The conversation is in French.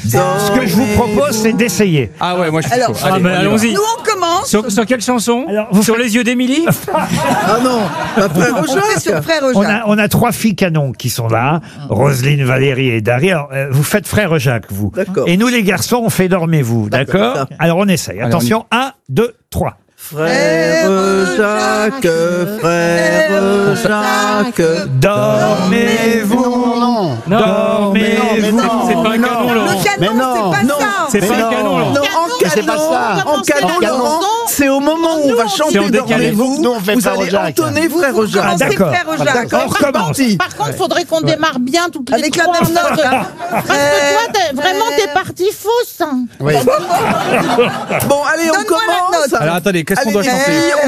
Ce que je vous propose, c'est d'essayer. Ah ouais, moi je suis Alors, chaud. Allez, allons-y. Nous, on commence. Sur quelle chanson? Alors, vous Sur les yeux d'Émilie? Ah non, pas Frère On fait sur Jacques. Frère On Jacques. a 3 filles canons qui sont là. Roselyne, Valérie et Dari. Alors, vous faites Frère Jacques, vous. D'accord. Et nous, les garçons, on fait Dormez-vous. D'accord, D'accord. Alors, on essaye. Attention, 1, 2, 3. Frère Jacques, frère Jacques. Dormez-vous. Dormez-vous. C'est pas un canon, Laurent. Le canon, c'est pas ça. C'est pas un canon, Laurent. Non, en canon, Laurent, c'est au moment où on va C'est en chanter décalé. Dormez-vous. Nous, on fait Vous Frère allez Jacques. entonner Frère Ah, Jacques. C'est d'accord. Frère Jacques. D'accord, on recommence. Par contre, faudrait qu'on démarre bien toutes les Avec la trois. même note. hein. Parce que toi, vraiment, t'es parti fausse. Oui. Bon, allez, on Donne-moi la commence. note. Alors attendez, qu'est-ce qu'on doit Allez, chanter?